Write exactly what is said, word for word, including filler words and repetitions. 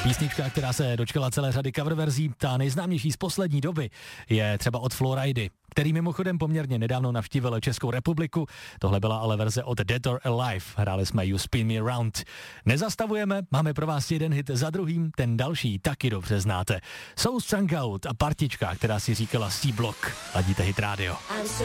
Písnička, která se dočkala celé řady cover verzí, ta nejznámější z poslední doby je třeba od Floridy, který mimochodem poměrně nedávno navštívil Českou republiku. Tohle byla ale verze od Dead or Alive. Hráli jsme You Spin Me Around. Nezastavujeme, máme pro vás jeden hit za druhým, ten další taky dobře znáte. So Strung Out a partička, která si říkala C-Block. Ladíte Hit Radio. I'm so